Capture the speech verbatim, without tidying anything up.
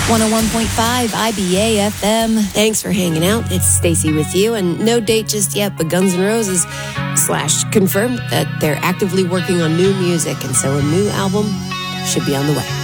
one oh one point five I B A F M. Thanks for hanging out. It's Stacy with you, and no date just yet, but Guns N' Roses slash confirmed that they're actively working on new music, and so a new album should be on the way.